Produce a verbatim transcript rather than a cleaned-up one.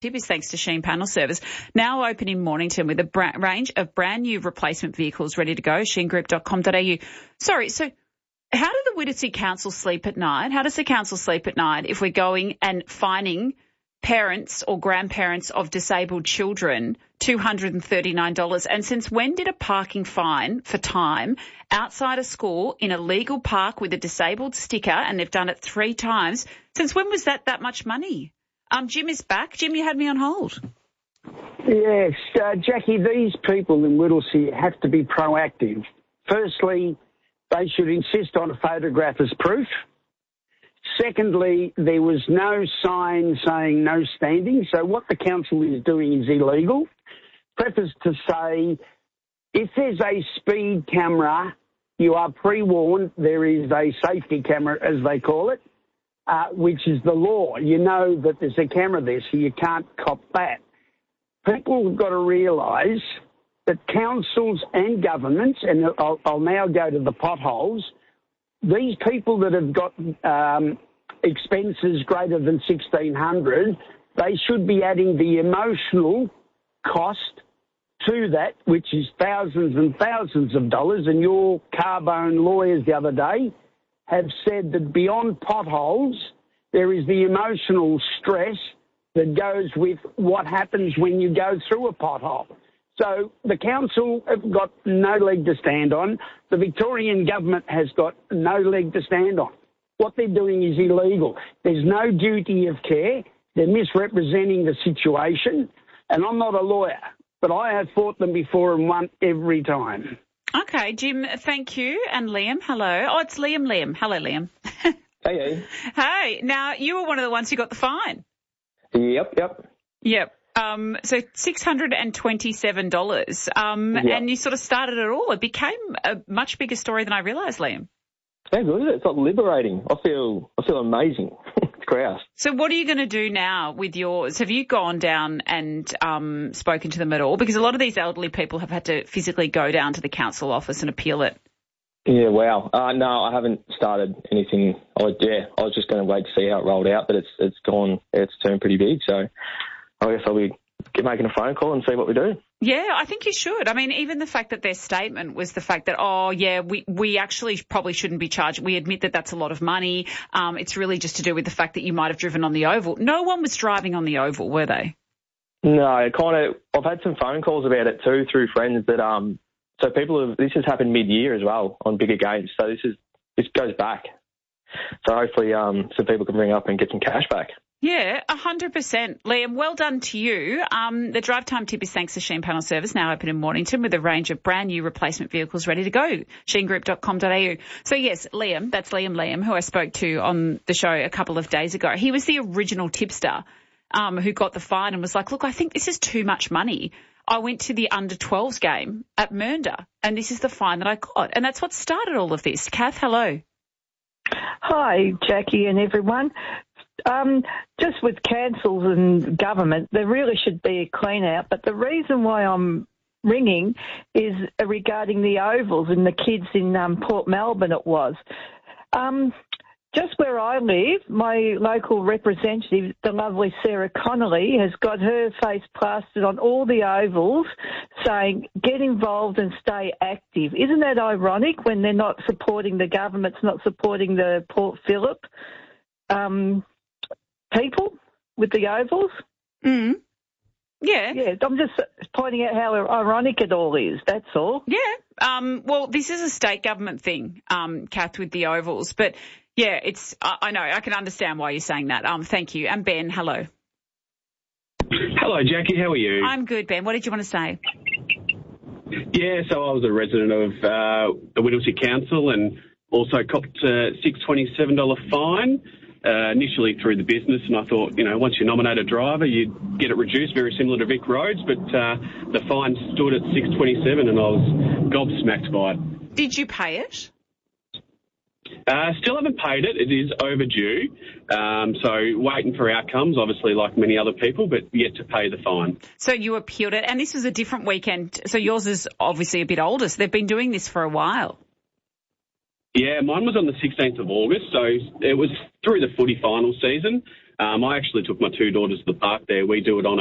Tip is thanks to Sheen Panel Service, now open in Mornington with a bra- range of brand new replacement vehicles ready to go, sheen group dot com dot a u. Sorry, so how do the Whittlesea Council sleep at night? How does the council sleep at night if we're going and fining parents or grandparents of disabled children two hundred thirty-nine dollars? And since when did a parking fine for time outside a school in a legal park with a disabled sticker, and they've done it three times, since when was that that much money? Um, Jim is back. Jim, you had me on hold. Yes, uh, Jackie, these people in Whittlesea have to be proactive. Firstly, they should insist on a photograph as proof. Secondly, there was no sign saying no standing, so what the council is doing is illegal. Preface to say, if there's a speed camera, you are pre-warned there is a safety camera, as they call it. Uh, which is the law. You know that there's a camera there, so you can't cop that. People have got to realise that councils and governments, and I'll, I'll now go to the potholes, these people that have got um, expenses greater than sixteen hundred dollars, they should be adding the emotional cost to that, which is thousands and thousands of dollars, and your Carbone lawyers the other day have said that beyond potholes, there is the emotional stress that goes with what happens when you go through a pothole. So the council have got no leg to stand on. The Victorian government has got no leg to stand on. What they're doing is illegal. There's no duty of care. They're misrepresenting the situation. And I'm not a lawyer, but I have fought them before and won every time. Okay, Jim, thank you. And Liam, hello. Oh, it's Liam, Liam. Hello, Liam. Hey. Hey, now you were one of the ones who got the fine. Yep, yep. Yep. Um, so six hundred twenty-seven dollars. Um, yep. And you sort of started it all. It became a much bigger story than I realised, Liam. How good is it? It's like liberating. I feel, I feel amazing. It's grouse. So what are you going to do now with yours? Have you gone down and um, spoken to them at all? Because a lot of these elderly people have had to physically go down to the council office and appeal it. Yeah, wow. Uh, no, I haven't started anything. I was, yeah, I was just going to wait to see how it rolled out, but it's it's gone, it's turned pretty big. So I guess I'll be making a phone call and see what we do. Yeah, I think you should. I mean, even the fact that their statement was the fact that, oh, yeah, we, we actually probably shouldn't be charged. We admit that that's a lot of money. Um, it's really just to do with the fact that you might have driven on the oval. No one was driving on the oval, were they? No, kind of. I've had some phone calls about it too through friends that um. So people have, this has happened mid-year as well on bigger games. So this is this goes back. So hopefully um some people can ring up and get some cash back. Yeah, one hundred percent. Liam, well done to you. Um, the drive time tip is thanks to Sheen Panel Service, now open in Mornington with a range of brand new replacement vehicles ready to go, sheen group dot com dot a u. So, yes, Liam, that's Liam Liam, who I spoke to on the show a couple of days ago. He was the original tipster um, who got the fine and was like, look, I think this is too much money. I went to the under twelves game at Mernda, and this is the fine that I got. And that's what started all of this. Kath, hello. Hi, Jackie and everyone. Um, just with councils and government, there really should be a clean out. But the reason why I'm ringing is regarding the ovals and the kids in um, Port Melbourne it was. Um, just where I live, my local representative, the lovely Sarah Connolly, has got her face plastered on all the ovals saying, get involved and stay active. Isn't that ironic when they're not supporting the government's not supporting the Port Phillip um people with the ovals? Mm. Yeah. Yeah, I'm just pointing out how ironic it all is, that's all. Yeah. Um, well, this is a state government thing, um, Kath, with the ovals. But, yeah, it's. I, I know, I can understand why you're saying that. Um, thank you. And Ben, hello. Hello, Jackie. How are you? I'm good, Ben. What did you want to say? Yeah, so I was a resident of uh, the Whittlesea Council and also copped a six hundred twenty-seven dollars fine. Uh, initially through the business, and I thought, you know, once you nominate a driver, you'd get it reduced, very similar to Vic Roads, but uh, the fine stood at six twenty-seven, and I was gobsmacked by it. Did you pay it? Uh, still haven't paid it. It is overdue, um, so waiting for outcomes, obviously, like many other people, but yet to pay the fine. So you appealed it, and this was a different weekend. So yours is obviously a bit older, so they've been doing this for a while. Yeah, mine was on the sixteenth of August, so it was through the footy final season. Um, I actually took my two daughters to the park there. We do it on